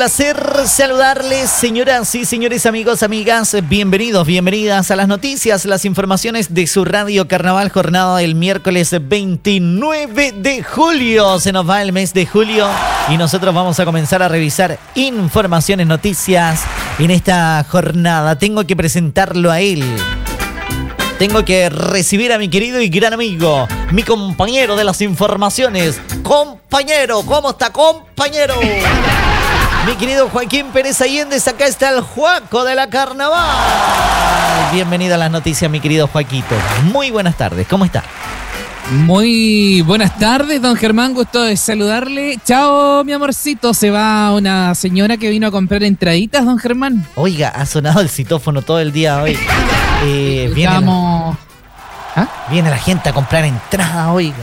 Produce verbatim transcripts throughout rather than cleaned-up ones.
Placer saludarles, señoras y señores, amigos, amigas. Bienvenidos, bienvenidas a las noticias, las informaciones de su Radio Carnaval, jornada del miércoles veintinueve de julio. Se nos va el mes de julio y nosotros vamos a comenzar a revisar informaciones, noticias en esta jornada. Tengo que presentarlo a él. Tengo que recibir a mi querido y gran amigo, mi compañero de las informaciones. Compañero, ¿cómo está, compañero? Mi querido Joaquín Pérez Allende, acá está el Juaco de la Carnaval. Bienvenido a las noticias, mi querido Joaquito. Muy buenas tardes, ¿cómo está? Muy buenas tardes, don Germán, gusto de saludarle. Chao, mi amorcito. Se va una señora que vino a comprar entraditas, don Germán. Oiga, ha sonado el citófono todo el día hoy. Eh, viene, Estamos... la... ¿Ah? viene la gente a comprar entrada, oiga.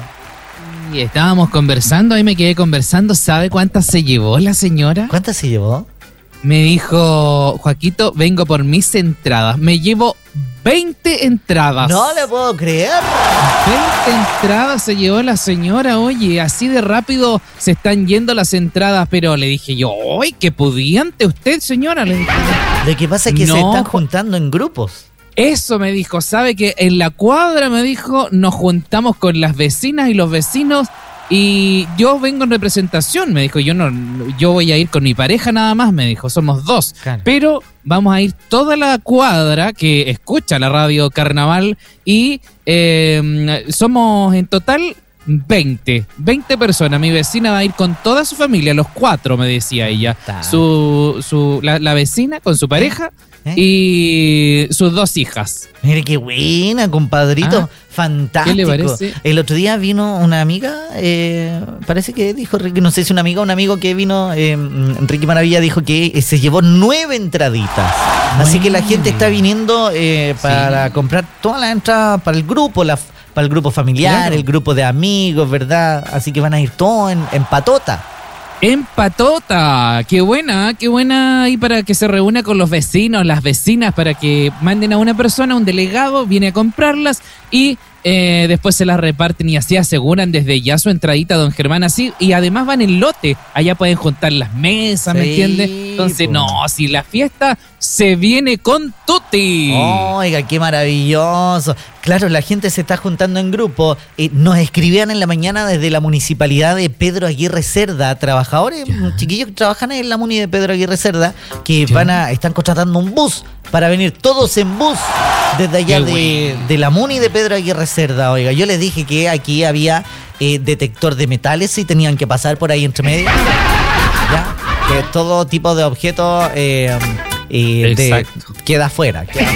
Y estábamos conversando, ahí me quedé conversando. ¿Sabe cuántas se llevó la señora? ¿Cuántas se llevó? Me dijo, Joaquito, vengo por mis entradas. Me llevo veinte entradas. No le puedo creer. veinte entradas se llevó la señora. Oye, así de rápido se están yendo las entradas. Pero le dije yo, ¡ay, qué pudiente usted, señora! Le dije, lo que pasa es que no, se están juntando en grupos. Eso me dijo, ¿sabe que en la cuadra, me dijo, nos juntamos con las vecinas y los vecinos y yo vengo en representación? Me dijo, yo no, yo voy a ir con mi pareja nada más, me dijo, somos dos. Claro. Pero vamos a ir toda la cuadra que escucha la Radio Carnaval y eh, somos en total veinte, veinte personas. Mi vecina va a ir con toda su familia, los cuatro, me decía ella. Su, su, la, la vecina con su pareja. ¿Eh? Y sus dos hijas. Mire qué buena, compadrito. Ah, fantástico. ¿Qué le parece? El otro día vino una amiga, eh, parece que dijo Ricky, no sé si una amiga o un amigo que vino, eh, Ricky Maravilla dijo que se llevó nueve entraditas. Bueno. Así que la gente está viniendo eh, para sí. comprar todas las entradas para el grupo, la, para el grupo familiar, claro. el grupo de amigos, ¿verdad? Así que van a ir todos en, en patota. En patota, qué buena, qué buena ahí para que se reúna con los vecinos, las vecinas, para que manden a una persona, un delegado, viene a comprarlas y eh, después se las reparten y así aseguran desde ya su entradita, don Germán, así, y además van en lote, allá pueden juntar las mesas, ¿me sí, entiendes? Entonces, pues. no, si la fiesta se viene con tutti. Oiga, qué maravilloso. Claro, la gente se está juntando en grupo. Eh, nos escribían en la mañana desde la municipalidad de Pedro Aguirre Cerda, trabajadores, ya. chiquillos que trabajan en la muni de Pedro Aguirre Cerda, que ya. van a, están contratando un bus para venir todos en bus desde allá de, de la muni de Pedro Aguirre Cerda. Oiga, yo les dije que aquí había eh, detector de metales y tenían que pasar por ahí entre medio. ¿Ya? Que todo tipo de objetos eh, eh, de, queda afuera. Queda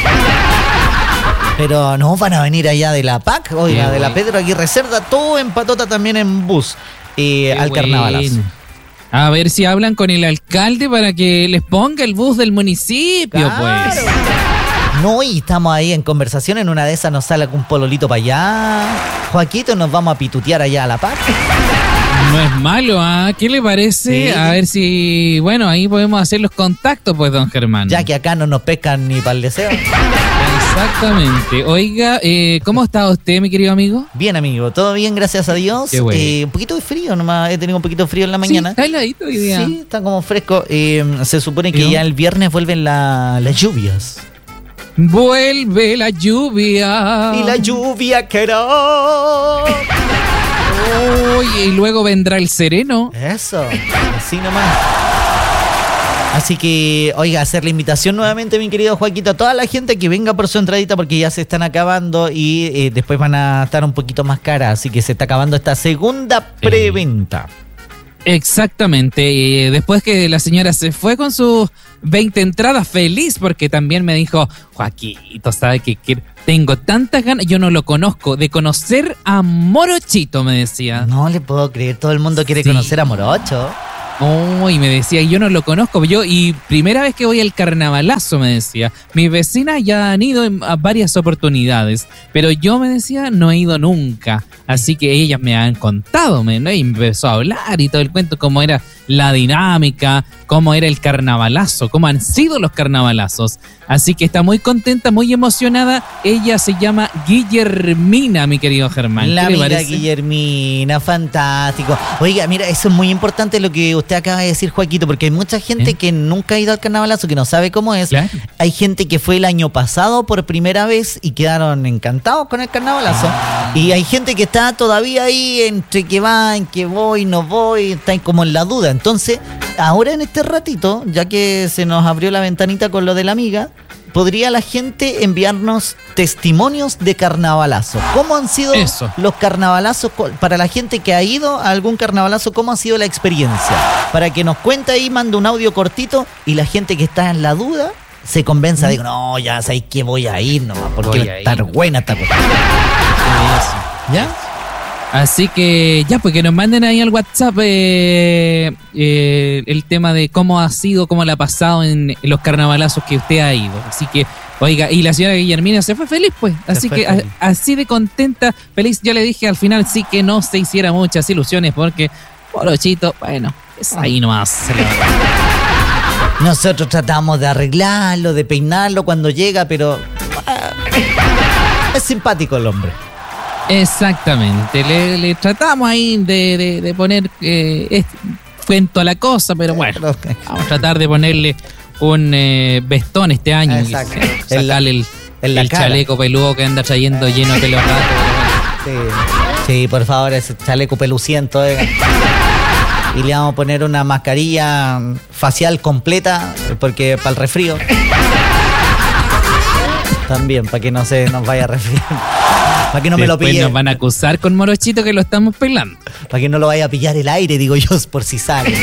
Pero no van a venir allá de la P A C, oiga, Qué de la Pedro Aguirre Cerda, todo en patota también en bus eh, al carnavalazo. A ver si hablan con el alcalde para que les ponga el bus del municipio, claro. pues. No, y estamos ahí en conversación, en una de esas nos sale un pololito para allá. Joaquito, nos vamos a pitutear allá a la P A C. No es malo, ¿ah? ¿Qué le parece? Sí. A ver si, bueno, ahí podemos hacer los contactos, pues, don Germán. Ya que acá no nos pescan ni para el deseo. Exactamente. Oiga, eh, ¿cómo está usted, mi querido amigo? Bien, amigo. Todo bien, gracias a Dios. Qué bueno. Eh, un poquito de frío nomás. He tenido un poquito de frío en la mañana. Sí, está heladito hoy día. Sí, está como fresco. Eh, se supone que ¿Yo? ya el viernes vuelven la, las lluvias. Vuelve la lluvia. Y la lluvia querrá. Uy, y luego vendrá el sereno. Eso, así nomás. Así que, oiga, hacer la invitación nuevamente, mi querido Joaquito, a toda la gente que venga por su entradita porque ya se están acabando y eh, después van a estar un poquito más caras. Así que se está acabando esta segunda preventa. Exactamente. Eh, después que la señora se fue con sus veinte entradas, feliz porque también me dijo, Joaquito, ¿sabe qué? Que tengo tantas ganas, yo no lo conozco, de conocer a Morochito, me decía. No le puedo creer, todo el mundo quiere sí. conocer a Morocho. Oh, y me decía, yo no lo conozco, yo, y primera vez que voy al carnavalazo, me decía. Mis vecinas ya han ido en, a varias oportunidades, pero yo, me decía, no he ido nunca. Así que ellas me han contado, me, ¿no? Y empezó a hablar y todo el cuento, cómo era la dinámica, cómo era el carnavalazo, cómo han sido los carnavalazos. Así que está muy contenta, muy emocionada. Ella se llama Guillermina, mi querido Germán. La amiga Guillermina, fantástico. Oiga, mira, eso es muy importante lo que usted usted acaba de decir, Joaquito, porque hay mucha gente ¿Eh? que nunca ha ido al carnavalazo, que no sabe cómo es. ¿Claro? Hay gente que fue el año pasado por primera vez y quedaron encantados con el carnavalazo. Ah. Y hay gente que está todavía ahí entre que va, en que voy, no voy, está como en la duda. Entonces, ahora en este ratito, ya que se nos abrió la ventanita con lo de la amiga, podría la gente enviarnos testimonios de carnavalazo. ¿Cómo han sido Eso. los carnavalazos para la gente que ha ido a algún carnavalazo? ¿Cómo ha sido la experiencia? Para que nos cuente ahí, manda un audio cortito y la gente que está en la duda se convenza. Digo, no, ya sabéis que voy a ir nomás, porque está buena esta cosa. ¿Ya? Así que ya, pues que nos manden ahí al WhatsApp eh, eh, el tema de cómo ha sido, cómo le ha pasado en, en los carnavalazos que usted ha ido. Así que, oiga, y la señora Guillermina se fue feliz, pues. Así que a, así de contenta, feliz. Yo le dije al final sí que no se hiciera muchas ilusiones porque Morochito, bueno, es ahí nomás. Nosotros tratamos de arreglarlo, de peinarlo cuando llega, pero es simpático el hombre. Exactamente, le, le tratamos ahí de, de, de poner eh, cuento a la cosa, pero bueno, vamos a tratar de ponerle un eh, vestón este año. Exacto. Y sacarle el, el, el chaleco peludo que anda trayendo lleno de pelo gato. Sí. sí, por favor, ese chaleco peluciento. Eh. Y le vamos a poner una mascarilla facial completa, porque para el resfrío. También, para que no se nos vaya a resfriar. Para que no me lo pille. Nos van a acusar con Morochito que lo estamos pelando. Para que no lo vaya a pillar el aire, digo yo, por si sale.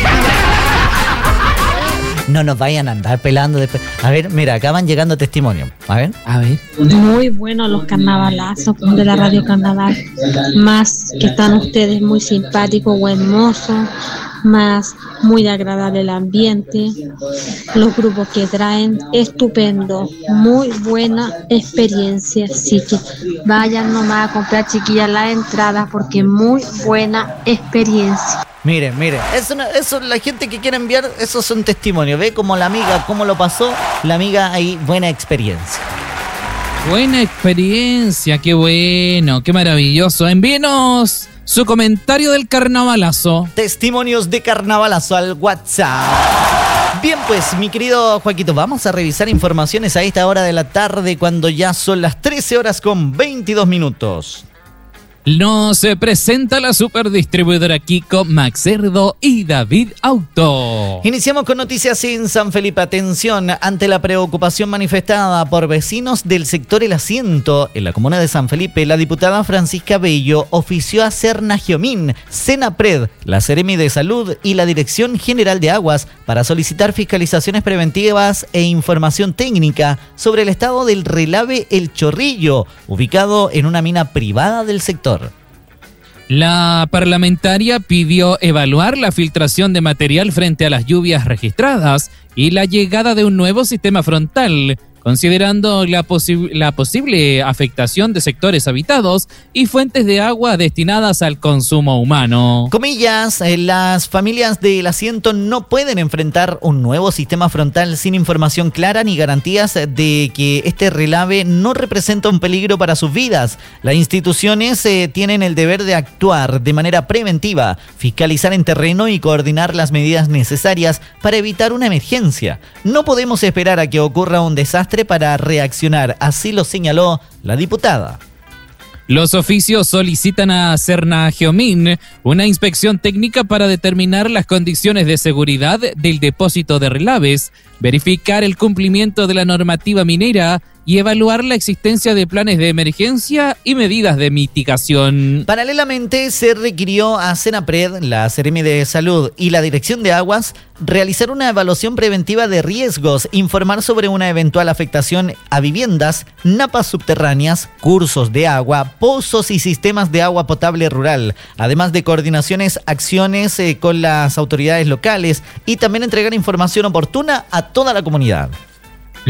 No nos vayan a andar pelando después. A ver, mira, acá van llegando testimonios. A ver. A ver. Muy buenos los carnavalazos de la Radio Carnaval. Más que están ustedes muy simpáticos, buen mozo. Más muy agradable el ambiente. Los grupos que traen, estupendo. Muy buena experiencia. Así que vayan nomás a comprar, chiquillas, la entrada porque muy buena experiencia. Miren, miren, eso, eso la gente que quiere enviar, esos son testimonios. Ve como la amiga, cómo lo pasó, la amiga ahí, buena experiencia. Buena experiencia, qué bueno, qué maravilloso. Envíenos su comentario del carnavalazo. Testimonios de carnavalazo al WhatsApp. Bien, pues, mi querido Joaquito, vamos a revisar informaciones a esta hora de la tarde cuando ya son las trece horas con veintidós minutos. Nos presenta la superdistribuidora Kiko, Max Cerdo y David Auto. Iniciamos con noticias en San Felipe. Atención, ante la preocupación manifestada por vecinos del sector El Asiento, en la comuna de San Felipe, la diputada Francisca Bello ofició a Serna Giomín, Senapred, la Seremi de Salud y la Dirección General de Aguas para solicitar fiscalizaciones preventivas e información técnica sobre el estado del relave El Chorrillo, ubicado en una mina privada del sector. La parlamentaria pidió evaluar la filtración de material frente a las lluvias registradas y la llegada de un nuevo sistema frontal, considerando la, posi- la posible afectación de sectores habitados y fuentes de agua destinadas al consumo humano. Comillas, eh, las familias del Asiento no pueden enfrentar un nuevo sistema frontal sin información clara ni garantías de que este relave no representa un peligro para sus vidas. Las instituciones eh, tienen el deber de actuar de manera preventiva, fiscalizar en terreno y coordinar las medidas necesarias para evitar una emergencia. No podemos esperar a que ocurra un desastre para reaccionar, así lo señaló la diputada. Los oficios solicitan a Serna Giomín una inspección técnica para determinar las condiciones de seguridad del depósito de relaves, verificar el cumplimiento de la normativa minera y evaluar la existencia de planes de emergencia y medidas de mitigación. Paralelamente, se requirió a Senapred, la Seremi de Salud y la Dirección de Aguas realizar una evaluación preventiva de riesgos, informar sobre una eventual afectación a viviendas, napas subterráneas, cursos de agua, pozos y sistemas de agua potable rural, además de coordinaciones, acciones eh, con las autoridades locales y también entregar información oportuna a toda la comunidad.